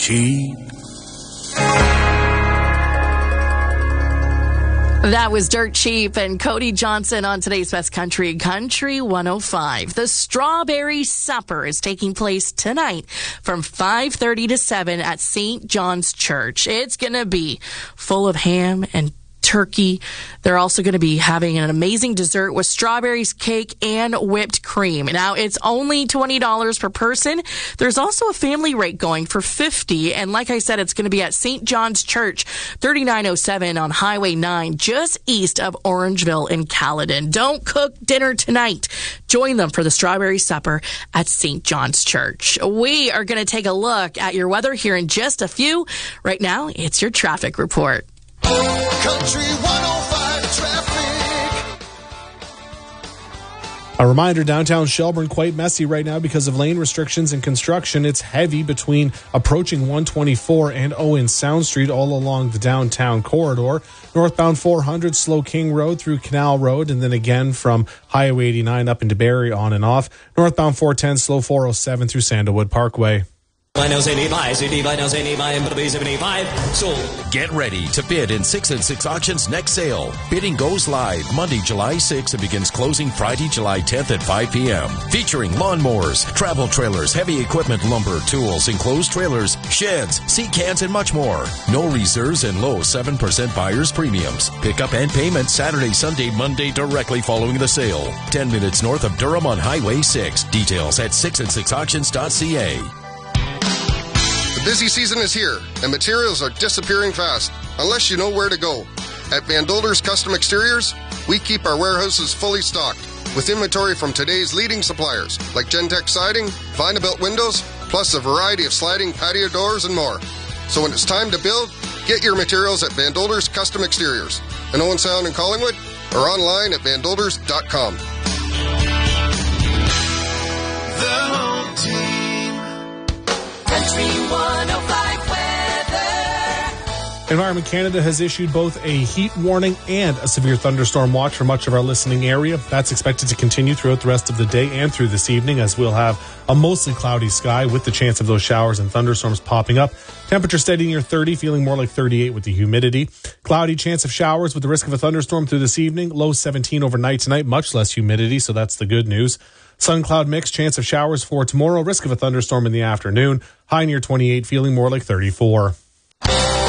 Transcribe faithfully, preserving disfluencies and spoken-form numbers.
cheap. That was Dirt Cheap and Cody Johnson on today's Best Country, Country one oh five. The Strawberry Supper is taking place tonight from five thirty to seven at Saint John's Church. It's going to be full of ham and turkey. They're also going to be having an amazing dessert with strawberries, cake, and whipped cream. Now, it's only twenty dollars per person. There's also a family rate going for fifty dollars. And like I said, it's going to be at Saint John's Church, thirty-nine oh seven on Highway nine, just east of Orangeville in Caledon. Don't cook dinner tonight. Join them for the Strawberry Supper at Saint John's Church. We are going to take a look at your weather here in just a few. Right now, it's your traffic report. Country one oh five traffic. A reminder, downtown Shelburne quite messy right now because of lane restrictions and construction. It's heavy between approaching one twenty-four and Owen Sound Street all along the downtown corridor. Northbound four hundred, slow King Road through Canal Road, and then again from Highway eighty-nine up into Barrie on and off. Northbound four ten, slow four oh seven through Sandalwood Parkway. Get ready to bid in six and six Auctions next sale. Bidding goes live Monday, July sixth and begins closing Friday, July tenth at five p.m. Featuring lawnmowers, travel trailers, heavy equipment, lumber, tools, enclosed trailers, sheds, seat cans, and much more. No reserves and low seven percent buyer's premiums. Pickup and payment Saturday, Sunday, Monday directly following the sale. ten minutes north of Durham on Highway six. Details at six and six auctions dot c a. The busy season is here, and materials are disappearing fast, unless you know where to go. At Van Dolder's Custom Exteriors, we keep our warehouses fully stocked, with inventory from today's leading suppliers, like Gentex Siding, Vinabuilt Windows, plus a variety of sliding patio doors and more. So when it's time to build, get your materials at Van Dolder's Custom Exteriors, in Owen Sound and Collingwood, or online at van dolders dot com. The home team. Country one oh five weather. Environment Canada has issued both a heat warning and a severe thunderstorm watch for much of our listening area. That's expected to continue throughout the rest of the day and through this evening, as we'll have a mostly cloudy sky with the chance of those showers and thunderstorms popping up. Temperature steady near thirty, feeling more like thirty-eight with the humidity. Cloudy, chance of showers with the risk of a thunderstorm through this evening. Low seventeen overnight tonight, much less humidity, so that's the good news. Sun cloud mix, chance of showers for tomorrow, risk of a thunderstorm in the afternoon. High near twenty-eight, feeling more like thirty-four.